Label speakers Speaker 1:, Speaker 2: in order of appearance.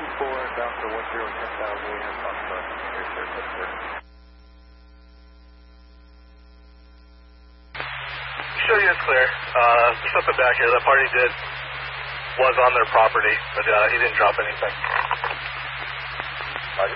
Speaker 1: down for 10,000, we have Foxtrot.
Speaker 2: Show you it's clear. There's something back here. The party was on their property, but he didn't drop anything.